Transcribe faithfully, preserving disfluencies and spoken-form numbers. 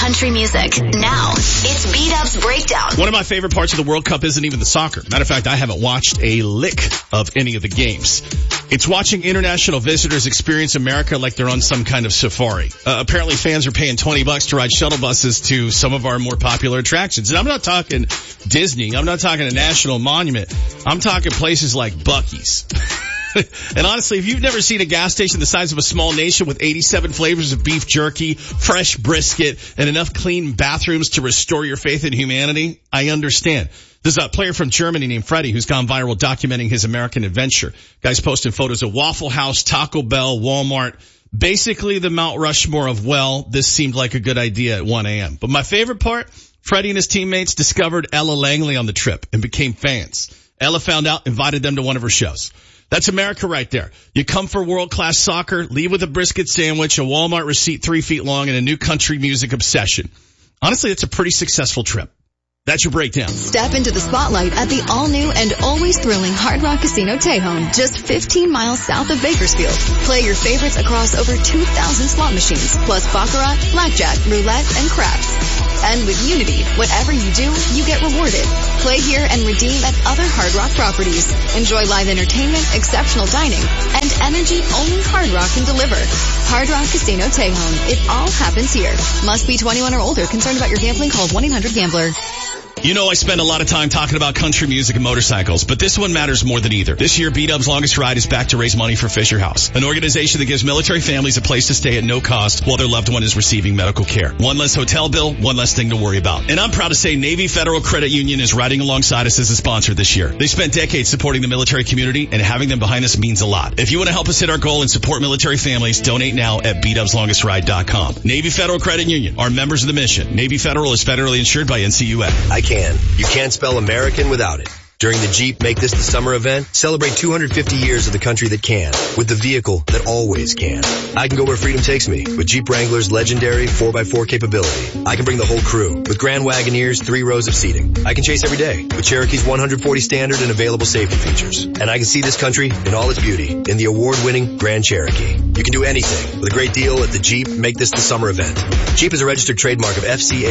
country music. Now, it's B-Dub's Breakdown. One of my favorite parts of the World Cup isn't even the soccer. Matter of fact, I haven't watched a lick of any of the games. It's watching international visitors experience America like they're on some kind of safari. Uh, apparently fans are paying twenty bucks to ride shuttle buses to some of our more popular attractions. And I'm not talking Disney. I'm not talking a national monument. I'm talking places like Buc-ee's. And honestly, if you've never seen a gas station the size of a small nation with eighty-seven flavors of beef jerky, fresh brisket, and enough clean bathrooms to restore your faith in humanity, I understand. There's a player from Germany named Freddie who's gone viral documenting his American adventure. Guy's posting photos of Waffle House, Taco Bell, Walmart. Basically the Mount Rushmore of, well, this seemed like a good idea at one a.m. But my favorite part, Freddie and his teammates discovered Ella Langley on the trip and became fans. Ella found out, invited them to one of her shows. That's America right there. You come for world-class soccer, leave with a brisket sandwich, a Walmart receipt three feet long, and a new country music obsession. Honestly, it's a pretty successful trip. That's your breakdown. Step into the spotlight at the all-new and always thrilling Hard Rock Casino Tejon, just fifteen miles south of Bakersfield. Play your favorites across over two thousand slot machines, plus baccarat, blackjack, roulette, and craps. And with Unity, whatever you do, you get rewarded. Play here and redeem at other Hard Rock properties. Enjoy live entertainment, exceptional dining, and energy only Hard Rock can deliver. Hard Rock Casino Tejon. It all happens here. Must be twenty-one or older. Concerned about your gambling? Call one eight hundred gambler. You know I spend a lot of time talking about country music and motorcycles, but this one matters more than either. This year, B-Dub's Longest Ride is back to raise money for Fisher House, an organization that gives military families a place to stay at no cost while their loved one is receiving medical care. One less hotel bill, one less thing to worry about. And I'm proud to say Navy Federal Credit Union is riding alongside us as a sponsor this year. They spent decades supporting the military community, and having them behind us means a lot. If you want to help us hit our goal and support military families, donate now at b dubs longest ride dot com. Navy Federal Credit Union are members of the mission. Navy Federal is federally insured by N C U A. I can. You can't spell American without it. During the Jeep Make This the Summer event, celebrate two hundred fifty years of the country that can, with the vehicle that always can. I can go where freedom takes me with Jeep Wrangler's legendary four by four capability. I can bring the whole crew with Grand Wagoneer's three rows of seating. I can chase every day with Cherokee's one hundred forty standard and available safety features. And I can see this country in all its beauty in the award-winning Grand Cherokee. You can do anything with a great deal at the Jeep Make This the Summer event. Jeep is a registered trademark of F C A